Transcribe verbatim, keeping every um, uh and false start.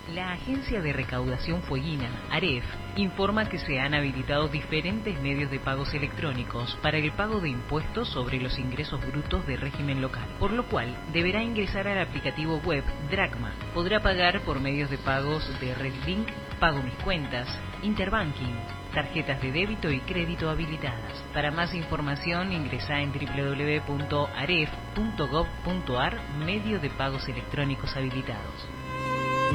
La Agencia de Recaudación Fueguina, AREF, informa que se han habilitado diferentes medios de pagos electrónicos para el pago de impuestos sobre los ingresos brutos de régimen local, por lo cual deberá ingresar al aplicativo web Dracma. Podrá pagar por medios de pagos de RedLink, Pago Mis Cuentas, Interbanking, tarjetas de débito y crédito habilitadas. Para más información ingresa en doble u doble u doble u punto aref punto gov punto ar, medio de pagos electrónicos habilitados.